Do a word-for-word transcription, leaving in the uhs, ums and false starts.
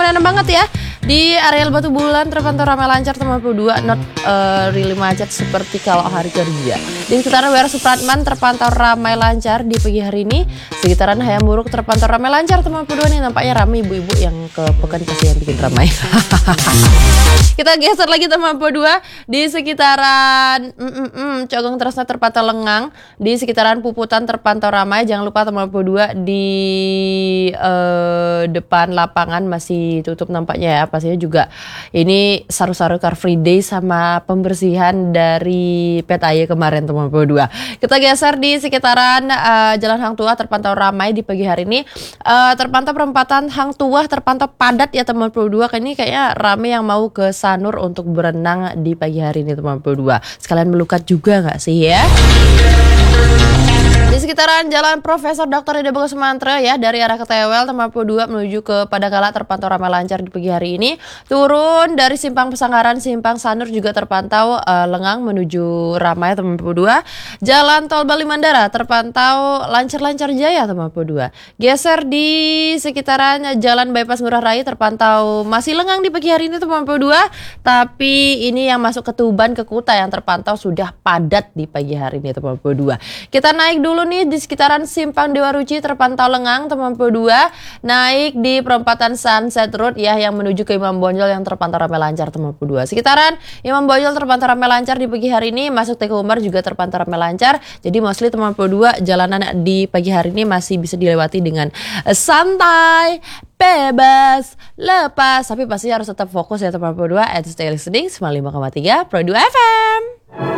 keren banget ya. Di areal Batu Bulan terpantau ramai lancar teman puluh dua, not uh, really macet seperti kalau hari kerja. Di sekitaran W R Supratman terpantau ramai lancar di pagi hari ini. Sekitaran Hayam Buruk terpantau ramai lancar teman puluh dua nih, nampaknya ramai ibu-ibu yang ke Pekan pasti yang bikin ramai. Kita geser lagi teman puluh dua di sekitaran mm, mm, mm, Cogong Tresna terpantau lengang. Di sekitaran Puputan terpantau ramai. Jangan lupa teman puluh dua di uh, depan lapangan masih tutup nampaknya ya. Pastinya juga ini saru-saru Car Free Day sama pembersihan dari Petaya kemarin teman puluh dua. Kita geser di sekitaran uh, Jalan Hang Tuah terpantau ramai di pagi hari ini. Uh, terpantau perempatan Hang Tuah terpantau padat ya teman puluh dua. Ini kayaknya ramai yang mau ke Sanur untuk berenang di pagi hari ini teman puluh dua. Sekalian melukat juga nggak sih ya? Di sekitaran Jalan Profesor Doktor Ida Bagus Mantra ya, dari arah ke Tewel teman puluh dua menuju ke Padangkala terpantau ramai lancar di pagi hari ini. Turun dari Simpang Pesanggaran, Simpang Sanur juga terpantau uh, lengang menuju ramai teman puluh dua. Jalan Tol Bali Mandara terpantau lancar-lancar jaya teman puluh dua. Geser di sekitaran Jalan Bypass Ngurah Rai terpantau masih lengang di pagi hari ini teman puluh dua. Tapi ini yang masuk ke Tuban ke Kuta yang terpantau sudah padat di pagi hari ini teman puluh dua. Kita naik dulu nih di sekitaran Simpang Dewa Ruci terpantau lengang teman puluh dua. Naik di perempatan Sunset Road ya yang menuju ke Imam Bonjol yang terpantau ramai lancar teman puluh dua. Sekitaran Imam Bonjol terpantau ramai lancar di pagi hari ini. Masuk Teguh Umar juga terpantau ramai lancar. Jadi mostly teman puluh dua jalanan di pagi hari ini masih bisa dilewati dengan santai, bebas, lepas. Tapi pasti harus tetap fokus ya teman puluh dua. And stay listening sembilan puluh lima koma tiga Pro dua F M.